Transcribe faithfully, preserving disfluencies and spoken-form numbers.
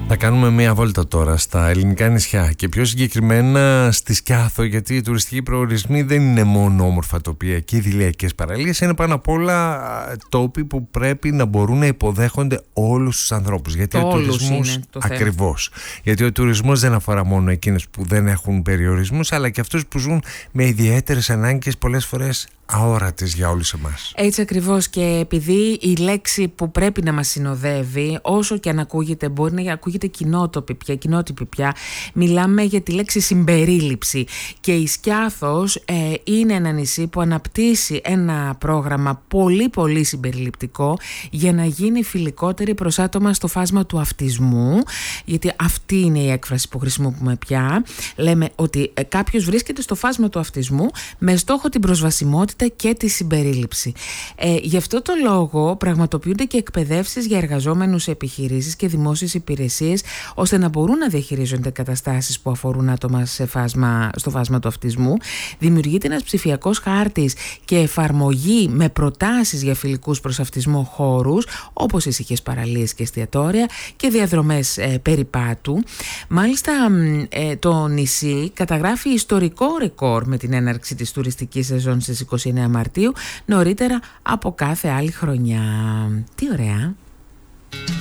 Θα κάνουμε μία βόλτα τώρα στα ελληνικά νησιά και πιο συγκεκριμένα στη Σκιάθο, γιατί οι τουριστικοί προορισμοί δεν είναι μόνο όμορφα τοπία και ιδηλιακές παραλίες, είναι πάνω απ' όλα τόποι που πρέπει να μπορούν να υποδέχονται όλους τους ανθρώπους. Γιατί ο τουρισμός, ακριβώς, γιατί ο τουρισμός δεν αφορά μόνο εκείνους που δεν έχουν περιορισμούς, αλλά και αυτούς που ζουν με ιδιαίτερες ανάγκες, πολλές φορές αόρατες για όλους εμάς. Έτσι ακριβώς, και επειδή η λέξη που πρέπει να μας συνοδεύει, όσο και αν ακούγεται, μπορεί να ακούγεται κοινότοπη πια, κοινότυπη πια, μιλάμε για τη λέξη συμπερίληψη. Και η Σκιάθος ε, είναι ένα νησί που αναπτύσσει ένα πρόγραμμα πολύ πολύ συμπεριληπτικό για να γίνει φιλικότερη προς άτομα στο φάσμα του αυτισμού, γιατί αυτή είναι η έκφραση που χρησιμοποιούμε πια. Λέμε ότι ε, κάποιος βρίσκεται στο φάσμα του αυτισμού με στόχο την προσβασιμότητα και τη συμπερίληψη. Ε, γι' αυτό το λόγο πραγματοποιούνται και εκπαιδεύσεις για εργαζόμενους σε επιχειρήσεις και δημόσιες υπηρεσίες, ώστε να μπορούν να διαχειρίζονται καταστάσεις που αφορούν άτομα σε φάσμα, στο φάσμα του αυτισμού. Δημιουργείται ένας ψηφιακός χάρτης και εφαρμογή με προτάσεις για φιλικούς προς αυτισμό χώρους, όπως ησυχές παραλίες και εστιατόρια και διαδρομές ε, περιπάτου. Μάλιστα, ε, το νησί καταγράφει ιστορικό ρεκόρ με την έναρξη της τουριστικής σεζόν στις είκοσι εννέα Μαρτίου, νωρίτερα από κάθε άλλη χρονιά. Τι ωραία!